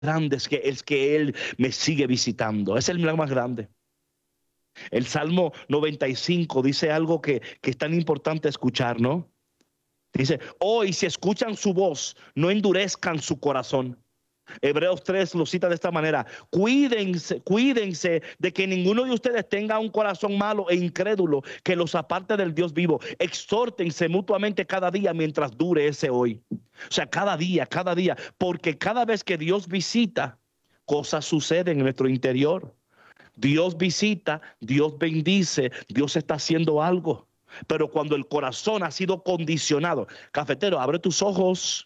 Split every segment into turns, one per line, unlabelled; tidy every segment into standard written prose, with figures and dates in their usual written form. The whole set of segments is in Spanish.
grande es que Él me sigue visitando. Es el milagro más grande. El Salmo 95 dice algo que es tan importante escuchar, ¿no? Dice, hoy si escuchan su voz, no endurezcan su corazón. Hebreos 3 lo cita de esta manera: cuídense de que ninguno de ustedes tenga un corazón malo e incrédulo que los aparte del Dios vivo. Exhórtense mutuamente cada día mientras dure ese hoy. O sea, cada día, porque cada vez que Dios visita, cosas suceden en nuestro interior. Dios visita, Dios bendice, Dios está haciendo algo. Pero cuando el corazón ha sido condicionado, cafetero, abre tus ojos.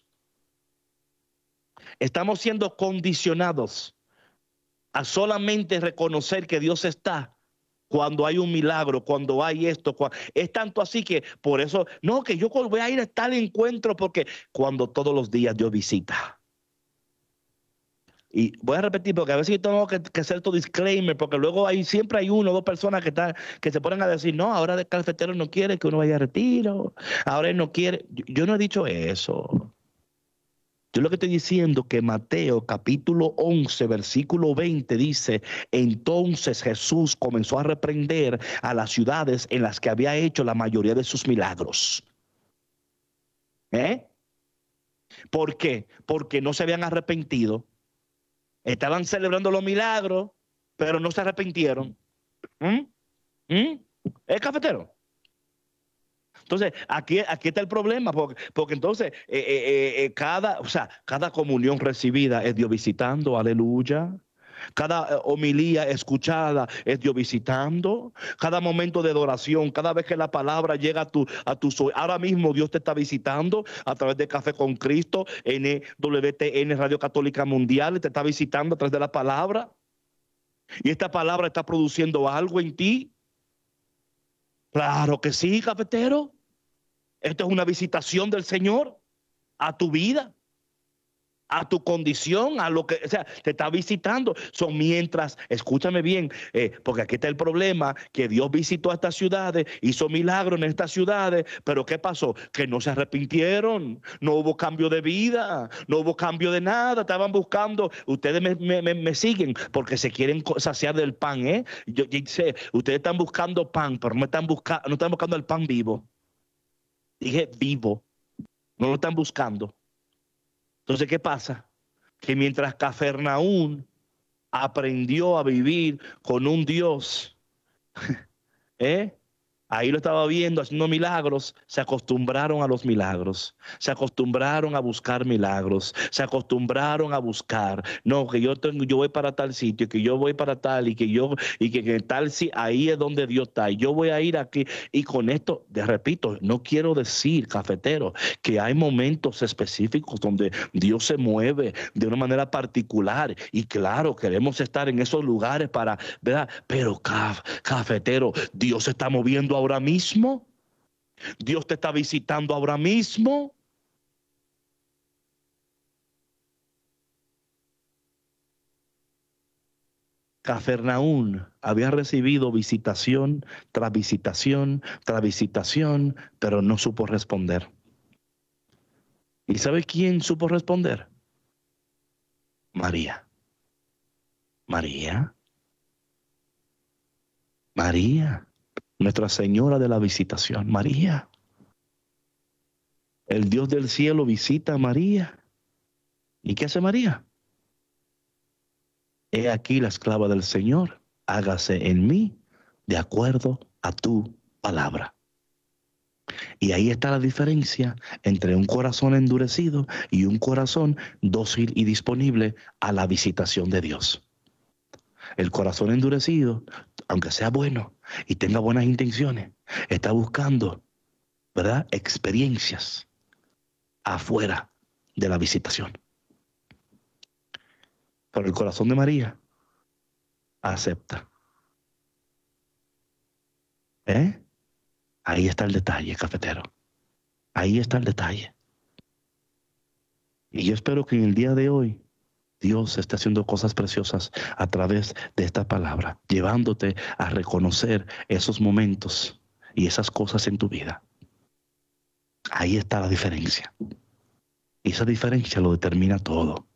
Estamos siendo condicionados a solamente reconocer que Dios está cuando hay un milagro, cuando hay esto. Es tanto así que por eso, no, que yo voy a ir a tal encuentro, porque cuando todos los días Dios visita. Y voy a repetir, porque a veces yo tengo que hacer tu disclaimer, porque luego siempre hay una o dos personas que se ponen a decir, no, ahora el cafetero no quiere que uno vaya a retiro, ahora él no quiere. Yo no he dicho eso. Yo lo que estoy diciendo que Mateo capítulo 11 versículo 20 dice, entonces Jesús comenzó a reprender a las ciudades en las que había hecho la mayoría de sus milagros. ¿Por qué? Porque no se habían arrepentido. Estaban celebrando los milagros, pero no se arrepintieron. ¿Es cafetero? Entonces, aquí está el problema, porque entonces cada comunión recibida es Dios visitando, aleluya. Cada homilía escuchada es Dios visitando. Cada momento de adoración, cada vez que la palabra llega a tus oídos, ahora mismo Dios te está visitando a través de Café con Cristo, NWTN Radio Católica Mundial, te está visitando a través de la palabra. Y esta palabra está produciendo algo en ti. Claro que sí, cafetero. Esto es una visitación del Señor a tu vida, a tu condición, a lo que, o sea, te está visitando. Son mientras, escúchame bien, porque aquí está el problema, que Dios visitó a estas ciudades, hizo milagros en estas ciudades, pero ¿qué pasó? Que no se arrepintieron, no hubo cambio de vida, no hubo cambio de nada, estaban buscando, ustedes me siguen porque se quieren saciar del pan, yo sé, ustedes están buscando pan, pero no están buscando el pan vivo. Dije vivo, no lo están buscando. Entonces, ¿qué pasa? Que mientras Cafarnaúm aprendió a vivir con un Dios, ahí lo estaba viendo haciendo milagros, se acostumbraron a los milagros, se acostumbraron a buscar milagros, se acostumbraron a buscar, no, que yo voy para tal sitio, que yo voy para tal, y que tal, sí, ahí es donde Dios está, y yo voy a ir aquí. Y con esto, repito, no quiero decir, cafetero, que hay momentos específicos donde Dios se mueve de una manera particular, y claro, queremos estar en esos lugares para, ¿verdad? Pero cafetero, Dios se está moviendo ahora mismo. Dios te está visitando ahora mismo. Cafarnaúm había recibido visitación tras visitación tras visitación, pero no supo responder. ¿Y sabe quién supo responder? María. María. María. Nuestra Señora de la Visitación. María. El Dios del cielo visita a María. ¿Y qué hace María? He aquí la esclava del Señor, hágase en mí de acuerdo a tu palabra. Y ahí está la diferencia entre un corazón endurecido y un corazón dócil y disponible a la visitación de Dios. El corazón endurecido, aunque sea bueno y tenga buenas intenciones, está buscando, ¿verdad?, experiencias afuera de la visitación. Pero el corazón de María acepta. Ahí está el detalle, cafetero. Ahí está el detalle. Y yo espero que en el día de hoy Dios esté haciendo cosas preciosas a través de esta palabra, llevándote a reconocer esos momentos y esas cosas en tu vida. Ahí está la diferencia. Y esa diferencia lo determina todo.